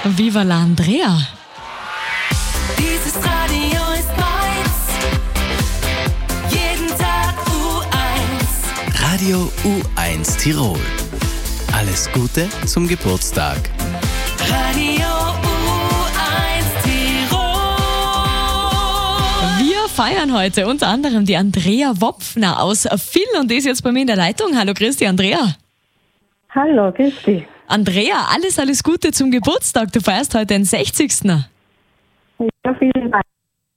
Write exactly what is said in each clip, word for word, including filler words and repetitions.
Viva la Andrea. Dieses Radio ist meins. Jeden Tag U eins. Radio U eins Tirol. Alles Gute zum Geburtstag. Radio U eins Tirol. Wir feiern heute unter anderem die Andrea Wopfner aus Vill und die ist jetzt bei mir in der Leitung. Hallo, grüß dich, Andrea. Hallo, grüß dich. Andrea, alles, alles Gute zum Geburtstag. Du feierst heute den sechzigsten. Ja, vielen Dank.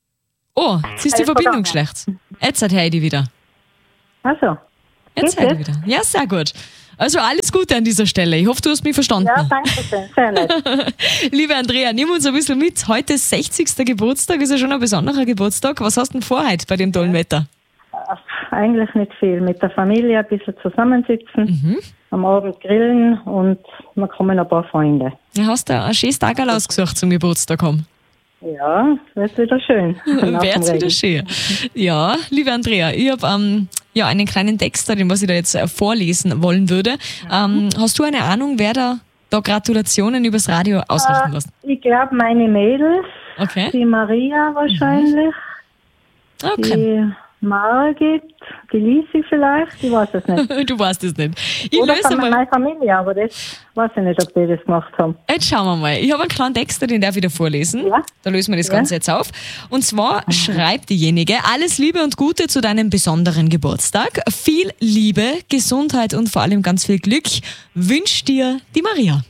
Oh, jetzt ist die Verbindung schlecht. Jetzt höre ich die wieder. Also, Jetzt höre ich die wieder. Ja, sehr gut. Also alles Gute an dieser Stelle. Ich hoffe, du hast mich verstanden. ja, danke schön, sehr nett. Liebe Andrea, nimm uns ein bisschen mit. Heute ist sechzigster Geburtstag, ist ja schon ein besonderer Geburtstag. Was hast du denn vor heute bei dem tollen Wetter? Eigentlich nicht viel. Mit der Familie ein bisschen zusammensitzen, Mhm. am Abend grillen und wir kommen ein paar Freunde. Du hast da ein schönes Tag ausgesucht zum Geburtstag haben. Ja, wird wieder schön. Nach dem Wär's wieder Regen. schön. Ja, liebe Andrea, ich habe ähm, ja, einen kleinen Text, den was ich da jetzt äh, vorlesen wollen würde. Ähm, hast du eine Ahnung, wer da, da Gratulationen übers Radio ausrichten lässt? Ich glaube, meine Mädels, Okay. die Maria wahrscheinlich, Okay. die Margit, die Lisi vielleicht, ich weiß es nicht. Du weißt es nicht. Ich Oder löse von mal. meiner Familie, aber das weiß ich nicht, ob die das gemacht haben. Jetzt schauen wir mal. Ich habe einen kleinen Text, den darf ich wieder vorlesen. Ja. Da lösen wir das Ja. Ganze jetzt auf. Und zwar schreibt diejenige: Alles Liebe und Gute zu deinem besonderen Geburtstag. Viel Liebe, Gesundheit und vor allem ganz viel Glück wünscht dir die Maria.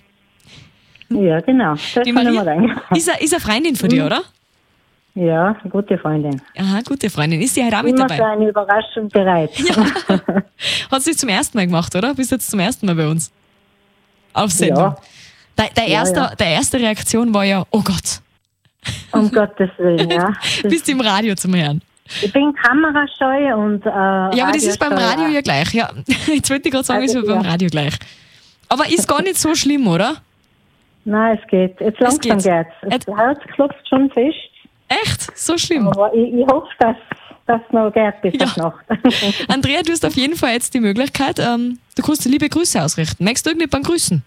Ja, genau. Das Die kann ich mir Maria denken. ist eine, ist eine Freundin von dir, oder? Ja, eine gute Freundin. Aha, gute Freundin. Ist die heute auch mit Immer für dabei? eine Überraschung bereit. Hat sie zum ersten Mal gemacht, oder? Bist jetzt zum ersten Mal bei uns? Auf Sendung. Ja. Der, der, Ja, erste, ja. der erste Reaktion war ja, oh Gott, Um Gottes Willen, ja. Das, bist du im Radio zum Hören. ich bin kamerascheu und äh, Ja, aber das ist beim radioscheu Radio auch. ja gleich. Ja, jetzt wollte ich gerade sagen, Also, ist beim ja. Radio gleich. Aber ist gar nicht so schlimm, oder? Nein, es geht. Jetzt langsam geht. geht's. Jetzt- Das Herz klopft schon fest, Echt? So schlimm? aber ich, ich hoffe, dass das noch geht bis Ja. auf Nacht. Andrea, du hast auf jeden Fall jetzt die Möglichkeit, ähm, du kannst dir liebe Grüße ausrichten. Möchtest du irgendjemanden grüßen?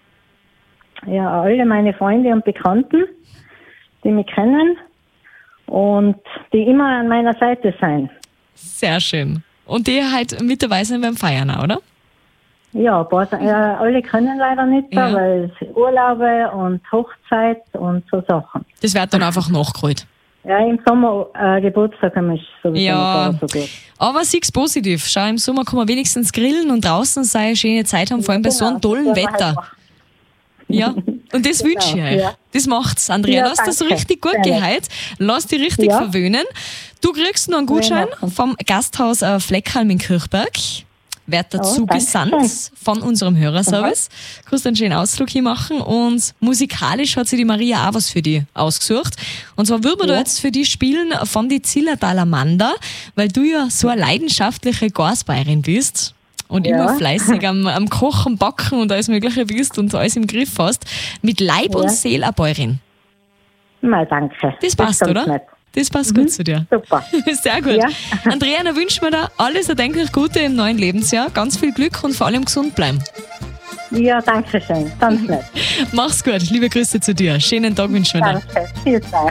Ja, alle meine Freunde und Bekannten, die mich kennen und die immer an meiner Seite sein. Sehr schön. Und die halt mit dabei sind beim Feiern auch, oder? Ja, ein paar, äh, alle können leider nicht da, Ja. weil es Urlaube und Hochzeit und so Sachen. Das wird dann einfach nachgeholt. Ja, im Sommer äh, Geburtstag haben wir sowieso Ja. nicht so gut. Aber sieh's positiv. Schau, im Sommer kann man wenigstens grillen und draußen sei eine schöne Zeit haben, vor allem bei so einem Genau, tollen das werden wir halt Wetter. machen. Ja, und das wünsche ich euch. ja. Das macht's, Andrea. Ja, Lass das so danke. richtig gut Sehr nett. geheilt. Lass dich richtig Ja. verwöhnen. Du kriegst noch einen Gutschein machen. vom Gasthaus äh, Fleckhalm in Kirchberg. Werd dazu Oh, danke gesandt schön. von unserem Hörerservice. Du kannst einen schönen Ausflug hier machen und musikalisch hat sich die Maria auch was für dich ausgesucht. Und zwar würden wir da Ja. jetzt für dich spielen von die Zillertaler Amanda, weil du ja so eine leidenschaftliche Gasbayerin bist und Ja. immer fleißig am, am Kochen, Backen und alles Mögliche bist und alles im Griff hast. Mit Leib und Ja. Seele eine Bäuerin. Mal danke. Das passt, ist ganz oder? nett. Das passt gut zu dir. Super. Sehr gut. Ja. Andrea, dann wünschen wir dir alles erdenklich Gute im neuen Lebensjahr. Ganz viel Glück und vor allem gesund bleiben. Ja, danke schön. Ganz nett. Mach's gut. Liebe Grüße zu dir. Schönen Tag wünschen wir dir. Danke. Viel Zeit.